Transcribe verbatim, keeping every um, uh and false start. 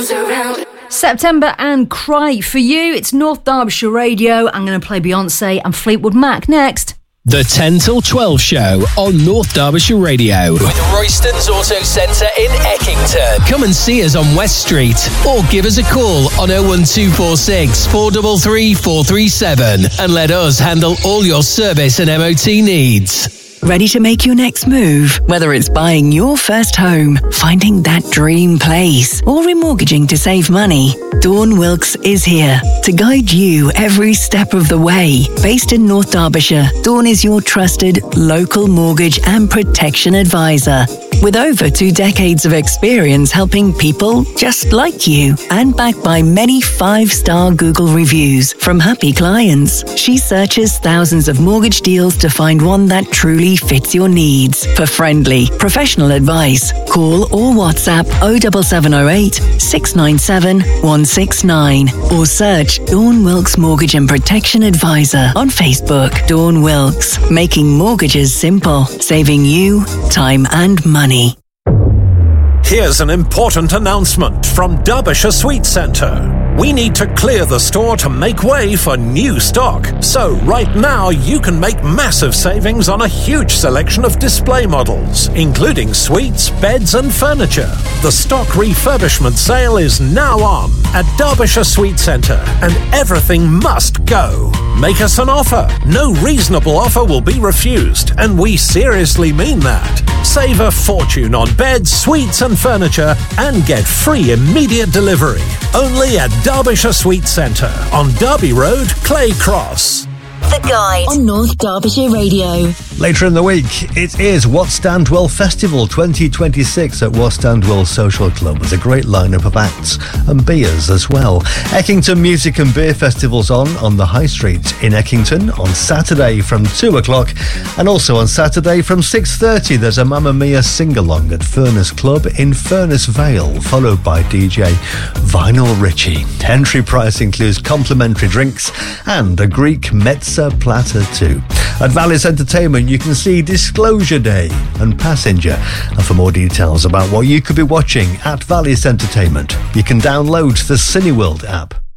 comes around. September and Cry for you. It's North Derbyshire Radio. I'm going to play Beyonce and Fleetwood Mac next. The ten till twelve show on North Derbyshire Radio. With Royston's Auto Centre in Eckington. Come and see us on West Street or give us a call on oh one two four six, four three three, four three seven and let us handle all your service and M O T needs. Ready to make your next move? Whether it's buying your first home, finding that dream place, or remortgaging to save money, Dawn Wilkes is here to guide you every step of the way. Based in North Derbyshire, Dawn is your trusted local mortgage and protection advisor. With over two decades of experience helping people just like you, and backed by many five-star Google reviews from happy clients, she searches thousands of mortgage deals to find one that truly fits your needs. For friendly, professional advice, call or WhatsApp oh seven seven oh eight, six nine seven, one six nine or search Dawn Wilkes Mortgage and Protection Advisor on Facebook. Dawn Wilkes, making mortgages simple, saving you time and money. Here's an important announcement from Derbyshire Sweets Centre. We need to clear the store to make way for new stock. So right now you can make massive savings on a huge selection of display models, including suites, beds and furniture. The stock refurbishment sale is now on at Derbyshire Sweets Centre and everything must go. Make us an offer. No reasonable offer will be refused, and we seriously mean that. Save a fortune on beds, suites and furniture and get free immediate delivery. Only at Derbyshire Sweets Centre on Derby Road, Clay Cross. The Guide on North Derbyshire Radio. Later in the week, it is Wat Standwell Festival twenty twenty-six at Wat Standwell Social Club with a great lineup of acts and beers as well. Eckington Music and Beer Festival's on on the High Street in Eckington on Saturday from two o'clock, and also on Saturday from six thirty there's a Mamma Mia sing-along at Furness Club in Furness Vale, followed by D J Vinyl Richie. Entry price includes complimentary drinks and a Greek mezza platter too. At Vallis Entertainment you can see Disclosure Day and Passenger, and for more details about what you could be watching at Vallis Entertainment you can download the Cineworld app.